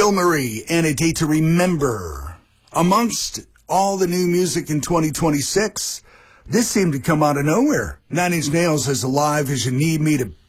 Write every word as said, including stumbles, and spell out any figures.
Bill Murray and A Day to Remember. Amongst all the new music in twenty twenty-six, this seemed to come out of nowhere. Nine Inch Nails has Alive As You Need Me to